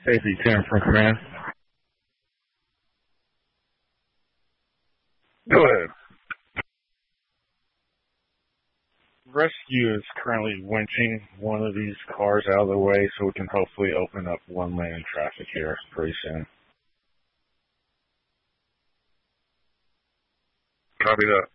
Safety 10 from command. Go ahead. Rescue is currently winching one of these cars out of the way so we can hopefully open up one lane of traffic here pretty soon. Copy that.